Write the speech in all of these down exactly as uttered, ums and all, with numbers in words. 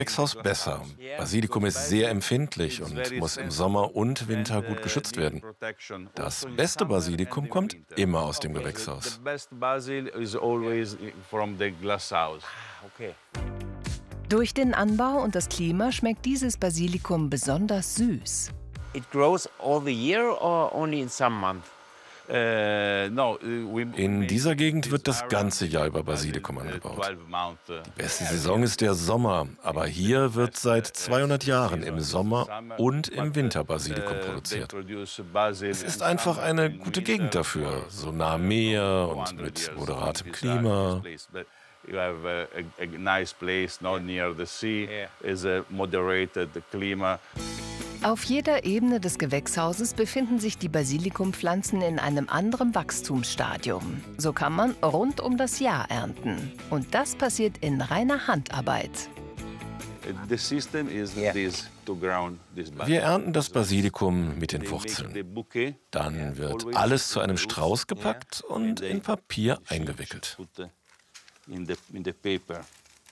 Gewächshaus besser. Basilikum ist sehr empfindlich und muss im Sommer und Winter gut geschützt werden. Das beste Basilikum kommt immer aus dem Gewächshaus. Okay. Durch den Anbau und das Klima schmeckt dieses Basilikum besonders süß. It grows all the year or only in some month? In dieser Gegend wird das ganze Jahr über Basilikum angebaut. Die beste Saison ist der Sommer, aber hier wird seit zweihundert Jahren im Sommer und im Winter Basilikum produziert. Es ist einfach eine gute Gegend dafür, so nah am Meer und mit moderatem Klima. You have a, a, a nice place, not near the sea, is a moderated climate. Auf jeder Ebene des Gewächshauses befinden sich die Basilikumpflanzen in einem anderen Wachstumsstadium. So kann man rund um das Jahr ernten. Und das passiert in reiner Handarbeit. The system is this, to ground this Wir ernten das Basilikum mit den Wurzeln. Dann wird alles zu einem Strauß gepackt und in Papier eingewickelt. In the, in the paper.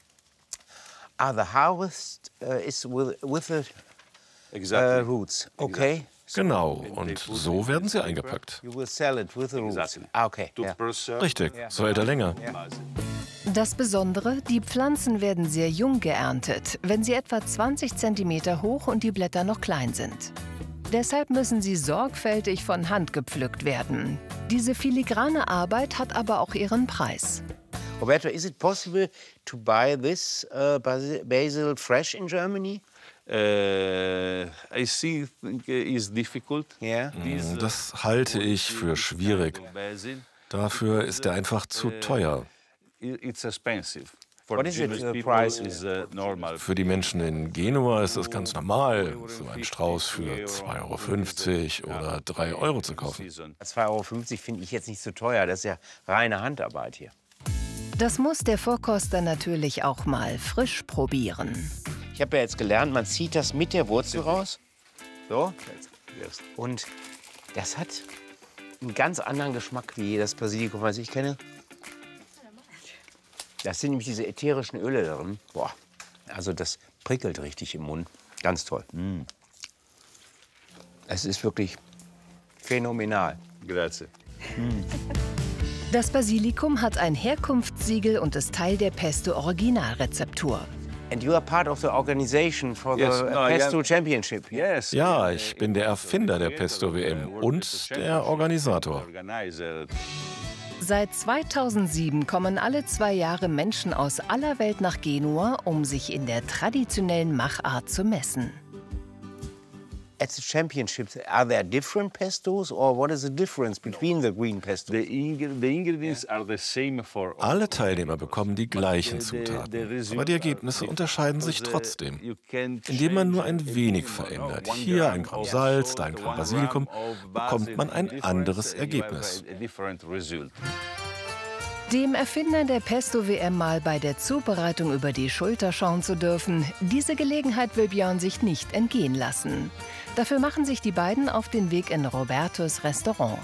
Ah, the harvest uh, is with, with the uh, roots. Okay. Genau, und so werden sie eingepackt. You will sell it with the roots. Ah, okay. Yeah. Richtig, so hält er länger. Das Besondere, die Pflanzen werden sehr jung geerntet, wenn sie etwa zwanzig Zentimeter hoch und die Blätter noch klein sind. Deshalb müssen sie sorgfältig von Hand gepflückt werden. Diese filigrane Arbeit hat aber auch ihren Preis. Roberto, is it possible to buy this uh, basil, basil fresh in Germany? Uh, I see, think is difficult. Yeah. Das halte ich für schwierig. Dafür ist er einfach zu teuer. It's expensive. What is it, the price? Is uh, normal. Für die Menschen in Genua ist es ganz normal, so einen Strauß für zwei Euro fünfzig oder drei Euro zu kaufen. zwei Euro fünfzig finde ich jetzt nicht so teuer. Das ist ja reine Handarbeit hier. Das muss der Vorkoster natürlich auch mal frisch probieren. Ich habe ja jetzt gelernt, man zieht das mit der Wurzel raus. So. Und das hat einen ganz anderen Geschmack wie das Basilikum, was ich kenne. Das sind nämlich diese ätherischen Öle darin. Boah, also das prickelt richtig im Mund. Ganz toll. Mm. Es ist wirklich phänomenal. Grazie. Mm. Das Basilikum hat ein Herkunftssiegel und ist Teil der Pesto-Originalrezeptur. And you are part of the organization for the Yes, no, Pesto yeah. Championship. Yes. Ja, ich bin der Erfinder der Pesto-W M und der Organisator. Seit zweitausendsieben kommen alle zwei Jahre Menschen aus aller Welt nach Genua, um sich in der traditionellen Machart zu messen. At the championships, are there different pestos, or what is the difference between the green pesto? The, ing the ingredients are the same for all. Alle Teilnehmer bekommen die gleichen Zutaten, aber die Ergebnisse unterscheiden sich trotzdem, indem man nur ein wenig verändert. Hier ein Gramm Salz, da ein Gramm Basilikum, bekommt man ein anderes Ergebnis. Dem Erfinder der Pesto-W M mal bei der Zubereitung über die Schulter schauen zu dürfen, diese Gelegenheit will Björn sich nicht entgehen lassen. Dafür machen sich die beiden auf den Weg in Robertos Restaurant.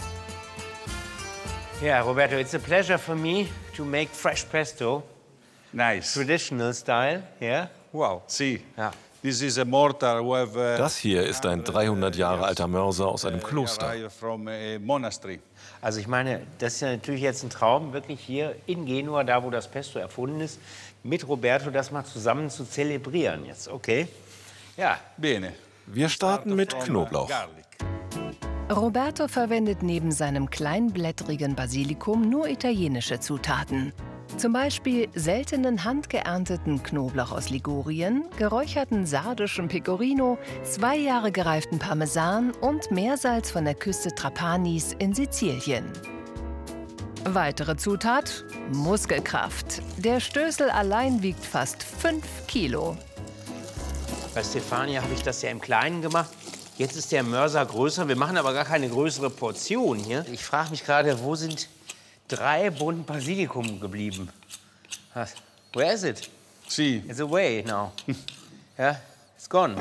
Yeah, Roberto, it's a pleasure for me to make fresh pesto. Nice. Traditional style, yeah? Wow. See, Ja. this is a mortar we have, uh, Das hier ist ein dreihundert Jahre alter Mörser aus einem Kloster. arrived from a monastery. Also ich meine, das ist ja natürlich jetzt ein Traum, wirklich hier in Genua, da wo das Pesto erfunden ist, mit Roberto das mal zusammen zu zelebrieren jetzt, okay? Ja. Bene. Wir starten mit Knoblauch. Garlic. Roberto verwendet neben seinem kleinblättrigen Basilikum nur italienische Zutaten. Zum Beispiel seltenen handgeernteten Knoblauch aus Ligurien, geräucherten sardischen Pecorino, zwei Jahre gereiften Parmesan und Meersalz von der Küste Trapanis in Sizilien. Weitere Zutat: Muskelkraft. Der Stößel allein wiegt fast fünf Kilo. Bei Stefania habe ich das ja im Kleinen gemacht. Jetzt ist der Mörser größer. Wir machen aber gar keine größere Portion hier. Ich frage mich gerade, wo sind drei Bund Basilikum geblieben? Was? Where is it? See. It's away now. Ja, it's gone.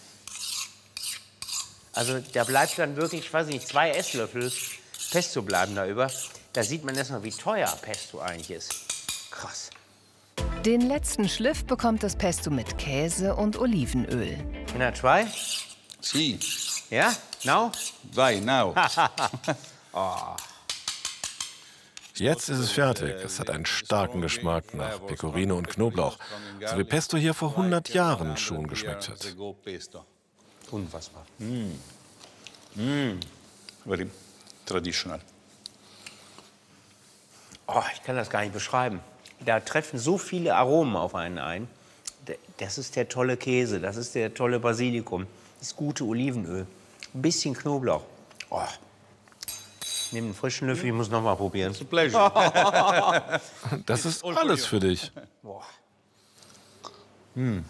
Also da bleibt dann wirklich, ich weiß nicht, zwei Esslöffel Pesto bleiben da über. Da sieht man erstmal, wie teuer Pesto eigentlich ist. Krass. Den letzten Schliff bekommt das Pesto mit Käse und Olivenöl. Can I try? Sì. Yeah? Now? Vai, now. Oh. Jetzt ist es fertig. Es hat einen starken Geschmack nach Pecorino und Knoblauch, so wie Pesto hier vor hundert Jahren schon geschmeckt hat. Unfassbar. Mm. Mm. Very traditional. Oh, ich kann das gar nicht beschreiben. Da treffen so viele Aromen auf einen ein. Das ist der tolle Käse, das ist der tolle Basilikum, das gute Olivenöl, ein bisschen Knoblauch. Oh. Nimm einen frischen Löffel, ich muss noch mal probieren. It's a pleasure. Das ist alles für dich. Boah. Mm.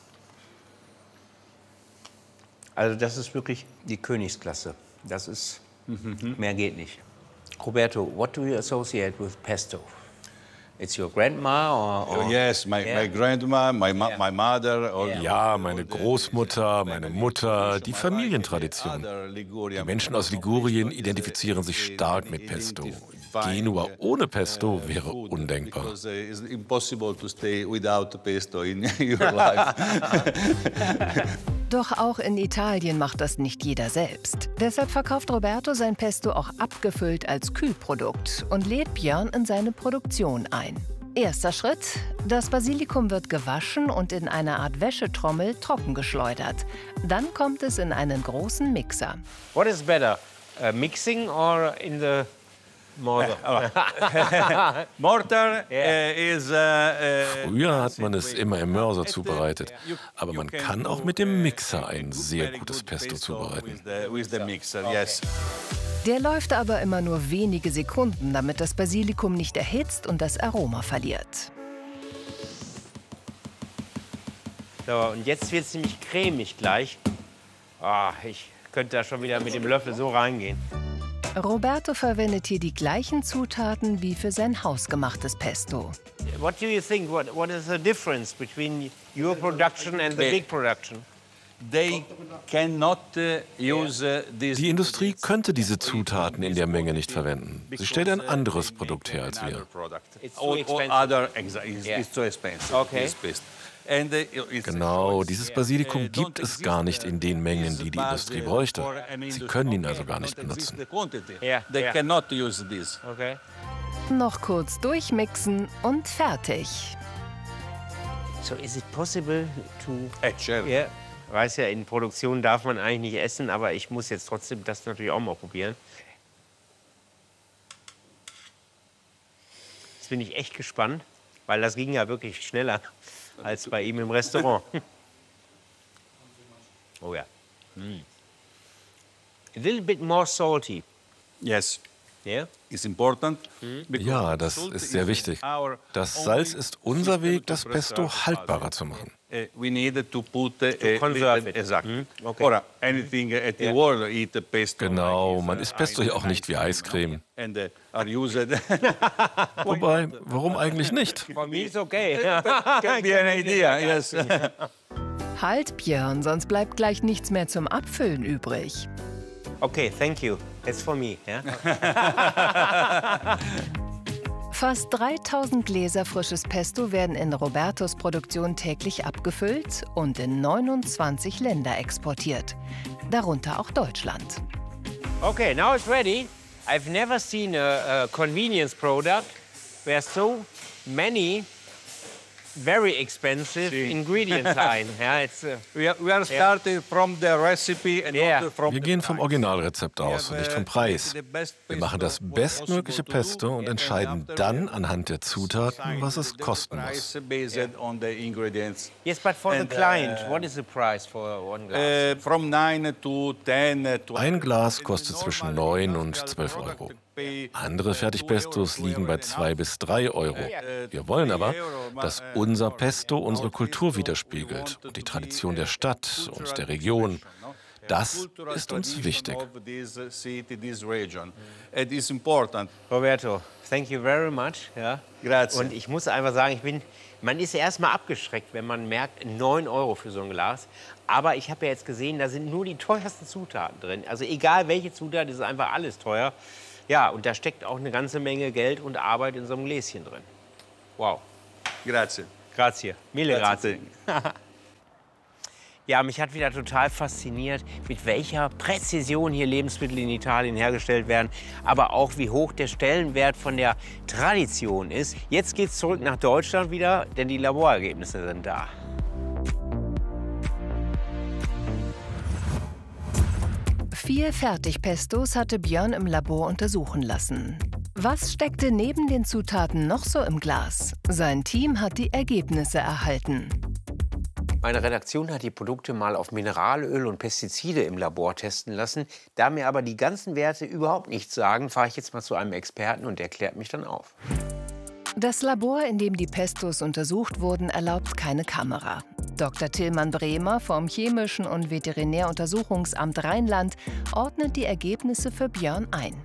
Also das ist wirklich die Königsklasse. Das ist, mm-hmm. mehr geht nicht. Roberto, what do you associate with pesto? It's your grandma or? or? Yes, my, Yeah. my grandma, my, ma Yeah. my mother. Or Ja, meine Großmutter, meine Mutter, die Familientradition. Die Menschen aus Ligurien identifizieren sich stark mit Pesto. Genua ohne Pesto wäre undenkbar. Because uh, it's impossible to stay without pesto in your life. Doch auch in Italien macht das nicht jeder selbst. Deshalb verkauft Roberto sein Pesto auch abgefüllt als Kühlprodukt und lädt Björn in seine Produktion ein. Erster Schritt: Das Basilikum wird gewaschen und in einer Art Wäschetrommel trockengeschleudert. Dann kommt es in einen großen Mixer. What is better, uh, mixing or in the mortar? Mortar Yeah. uh, is. Uh, uh, Früher hat man es immer im Mörser zubereitet, aber man kann auch mit dem Mixer ein sehr gutes Pesto zubereiten. With the, with the mixer, yes. Der läuft aber immer nur wenige Sekunden, damit das Basilikum nicht erhitzt und das Aroma verliert. So, und jetzt wird es nämlich cremig gleich. Ah, ich könnte da schon wieder mit dem Löffel so reingehen. Roberto verwendet hier die gleichen Zutaten wie für sein hausgemachtes Pesto. What do you think? What, what is the difference between your production and the big production? They cannot uh, use uh, this. Die Industrie könnte diese Zutaten in der Menge nicht verwenden. Sie stellt ein anderes Produkt her als wir. It's too Or, or expensive. other, exa- it's, Yeah. it's too expensive. Okay. This paste. And, uh, it's- Genau, dieses Basilikum uh, don't gibt es gar nicht in den Mengen, die die exist, Industrie but, uh, bräuchte. for an Sie industry- können ihn also okay, gar nicht not exist benutzen. the quantity. Yeah, They yeah. cannot use this. Okay. Noch kurz durchmixen und fertig. So is it possible to? Eh, certo. Yeah. Weiß ja, in Produktion darf man eigentlich nicht essen, aber ich muss jetzt trotzdem das natürlich auch mal probieren. Jetzt bin ich echt gespannt, weil das ging ja wirklich schneller als bei ihm im Restaurant. Oh ja. Mm. A little bit more salty. Yes. Yeah? It's important. because Ja, das salt ist sehr wichtig. our Das only Salz ist unser Weg, das system to Pesto preserve haltbarer pasta. zu machen. Uh, we need to put uh, a conserve little- it. Exact. Mm, okay. Or anything at the Yeah. world eat the pesto. Genau, like man this, isst uh, Pesto ja auch ice nicht wie cream, Eiscreme. And uh, are used. Wobei, warum eigentlich nicht? For me it's okay. Can be an idea. Yes. Halt, Björn, sonst bleibt gleich nichts mehr zum Abfüllen übrig. Okay, thank you. It's for me. Yeah? Fast dreitausend Gläser frisches Pesto werden in Robertos Produktion täglich abgefüllt und in neunundzwanzig Länder exportiert, darunter auch Deutschland. Okay, now it's ready. I've never seen a, a convenience product where so many very expensive See. ingredients are in. Yeah, it's, uh, we are, we are starting from the recipe and Yeah. not from Wir the gehen vom price. Originalrezept We aus have, und nicht uh, vom Preis. the best Wir machen das pesto bestmögliche possible to do, Pesto und and entscheiden after dann we anhand der Zutaten, decide was es the kosten muss. price based on the ingredients. yes, but for And, the client, uh, what is the price for one glass? Uh, from nine to ten. uh, to Ein Glas kostet zwischen neun und zwölf Euro. Andere Fertigpestos liegen bei zwei bis drei Euro. Wir wollen aber, dass unser Pesto unsere Kultur widerspiegelt und die Tradition der Stadt und der Region. Das ist uns wichtig. Roberto, thank you very much. Ja. Grazie. Und ich muss einfach sagen, ich bin, man ist erstmal abgeschreckt, wenn man merkt, neun Euro für so ein Glas. Aber ich habe ja jetzt gesehen, da sind nur die teuersten Zutaten drin. Also egal welche Zutat, ist einfach alles teuer. Ja, und da steckt auch eine ganze Menge Geld und Arbeit in so einem Gläschen drin. Wow. Grazie. Grazie. Mille grazie. Ja, mich hat wieder total fasziniert, mit welcher Präzision hier Lebensmittel in Italien hergestellt werden, aber auch wie hoch der Stellenwert von der Tradition ist. Jetzt geht's zurück nach Deutschland wieder, denn die Laborergebnisse sind da. Vier Fertigpestos hatte Björn im Labor untersuchen lassen. Was steckte neben den Zutaten noch so im Glas? Sein Team hat die Ergebnisse erhalten. Meine Redaktion hat die Produkte mal auf Mineralöl und Pestizide im Labor testen lassen. Da mir aber die ganzen Werte überhaupt nichts sagen, fahre ich jetzt mal zu einem Experten und der klärt mich dann auf. Das Labor, in dem die Pestos untersucht wurden, erlaubt keine Kamera. Doktor Tillmann Bremer vom Chemischen und Veterinäruntersuchungsamt Rheinland ordnet die Ergebnisse für Björn ein.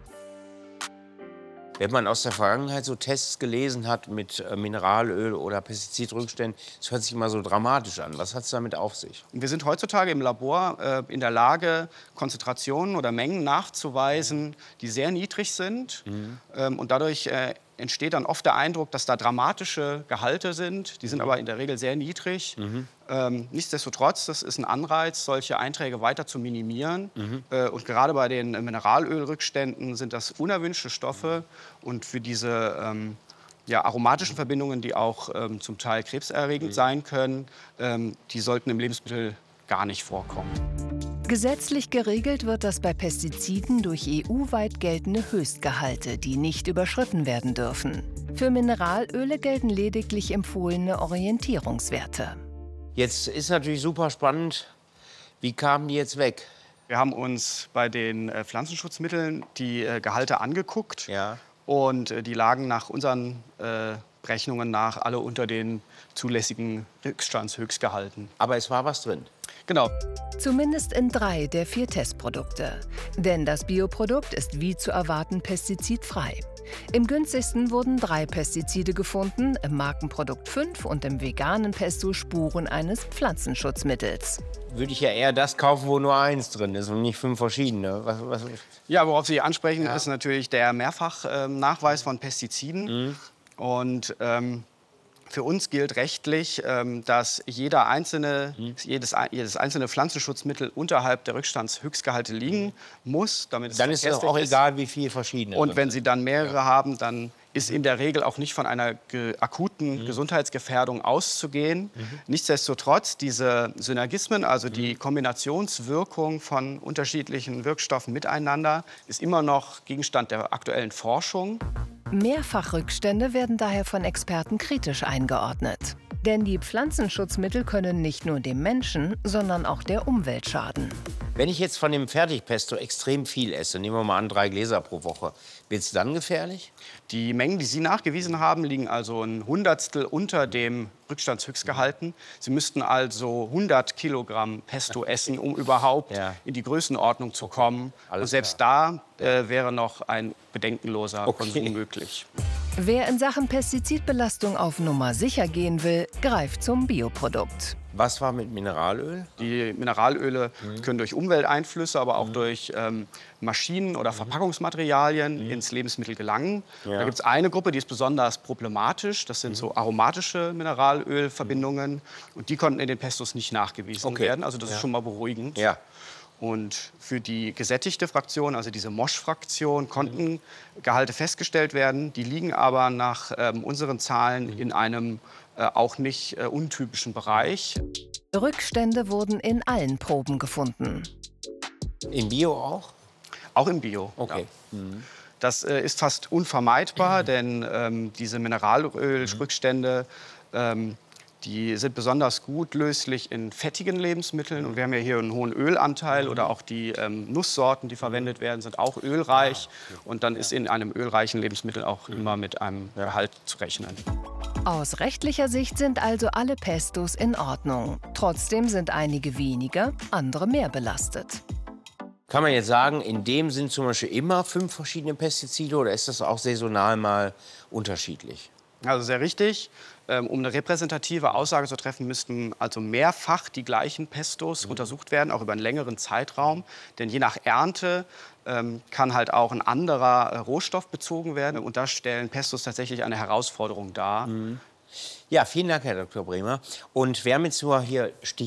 Wenn man aus der Vergangenheit so Tests gelesen hat mit Mineralöl oder Pestizidrückständen, das hört sich immer so dramatisch an. Was hat es damit auf sich? Wir sind heutzutage im Labor äh, in der Lage, Konzentrationen oder Mengen nachzuweisen, die sehr niedrig sind. Mhm. Ähm, und dadurch äh, entsteht dann oft der Eindruck, dass da dramatische Gehalte sind. Die sind aber in der Regel sehr niedrig. Mhm. Ähm, nichtsdestotrotz, das ist ein Anreiz, solche Einträge weiter zu minimieren. Mhm. Äh, und gerade bei den Mineralölrückständen sind das unerwünschte Stoffe. Und für diese ähm, ja, aromatischen Verbindungen, die auch ähm, zum Teil krebserregend mhm. sein können, ähm, die sollten im Lebensmittel gar nicht vorkommen. Gesetzlich geregelt wird das bei Pestiziden durch E U-weit geltende Höchstgehalte, die nicht überschritten werden dürfen. Für Mineralöle gelten lediglich empfohlene Orientierungswerte. Jetzt ist natürlich super spannend, wie kamen die jetzt weg? Wir haben uns bei den äh, Pflanzenschutzmitteln die äh, Gehalte angeguckt. Ja. Und äh, die lagen nach unseren äh, Berechnungen nach alle unter den zulässigen Rückstandshöchstgehalten. Aber es war was drin? Genau. Zumindest in drei der vier Testprodukte. Denn das Bioprodukt ist wie zu erwarten pestizidfrei. Im günstigsten wurden drei Pestizide gefunden, im Markenprodukt fünf und im veganen Pesto Spuren eines Pflanzenschutzmittels. Würde ich ja eher das kaufen, wo nur eins drin ist und nicht fünf verschiedene. Was, was? Ja, worauf Sie ansprechen, ja. ist natürlich der Mehrfachnachweis von Pestiziden. Mhm. Und ähm, für uns gilt rechtlich, ähm, dass jeder einzelne, mhm. jedes, jedes einzelne Pflanzenschutzmittel unterhalb der Rückstandshöchstgehalte liegen muss. Damit es dann ist es auch ist. egal, wie viele verschiedene. Und wenn Sie dann mehrere ja. haben, dann ist in der Regel auch nicht von einer ge akuten mhm. Gesundheitsgefährdung auszugehen. Mhm. Nichtsdestotrotz, diese Synergismen, also mhm. die Kombinationswirkung von unterschiedlichen Wirkstoffen miteinander, ist immer noch Gegenstand der aktuellen Forschung. Mehrfachrückstände werden daher von Experten kritisch eingeordnet. Denn die Pflanzenschutzmittel können nicht nur dem Menschen, sondern auch der Umwelt schaden. Wenn ich jetzt von dem Fertigpesto extrem viel esse, nehmen wir mal an, drei Gläser pro Woche, wird es dann gefährlich? Die Mengen, die Sie nachgewiesen haben, liegen also ein Hundertstel unter dem Rückstandshöchstgehalten. Sie müssten also hundert Kilogramm Pesto essen, um überhaupt ja. in die Größenordnung zu kommen. Alles Und selbst klar. da äh, wäre noch ein bedenkenloser okay. Konsum möglich. Wer in Sachen Pestizidbelastung auf Nummer sicher gehen will, greift zum Bioprodukt. Was war mit Mineralöl? Die Mineralöle mhm. können durch Umwelteinflüsse, aber auch mhm. durch ähm, Maschinen oder Verpackungsmaterialien mhm. ins Lebensmittel gelangen. Ja. Da gibt es eine Gruppe, die ist besonders problematisch. Das sind mhm. so aromatische Mineralölverbindungen. Mhm. Und die konnten in den Pestos nicht nachgewiesen okay. werden. Also das ja. ist schon mal beruhigend. Ja. Und für die gesättigte Fraktion, also diese Mosch-Fraktion, konnten mhm. Gehalte festgestellt werden. Die liegen aber nach ähm, unseren Zahlen mhm. in einem äh, auch nicht äh, untypischen Bereich. Rückstände wurden in allen Proben gefunden. Im Bio auch? Auch im Bio. Okay. Ja. Mhm. Das äh, ist fast unvermeidbar, mhm. denn ähm, diese Mineralölrückstände ähm, die sind besonders gut löslich in fettigen Lebensmitteln. Und wir haben ja hier einen hohen Ölanteil. Oder auch die ähm, Nusssorten, die verwendet werden, sind auch ölreich. Und dann ist in einem ölreichen Lebensmittel auch immer mit einem Gehalt zu rechnen. Aus rechtlicher Sicht sind also alle Pestos in Ordnung. Trotzdem sind einige weniger, andere mehr belastet. Kann man jetzt sagen, in dem sind zum Beispiel immer fünf verschiedene Pestizide oder ist das auch saisonal mal unterschiedlich? Also sehr richtig. Um eine repräsentative Aussage zu treffen, müssten also mehrfach die gleichen Pestos mhm. untersucht werden, auch über einen längeren Zeitraum. Denn je nach Ernte ähm, kann halt auch ein anderer äh, Rohstoff bezogen werden. Und da stellen Pestos tatsächlich eine Herausforderung dar. Mhm. Ja, vielen Dank, Herr Doktor Bremer. Und wir haben jetzt nur hier Stich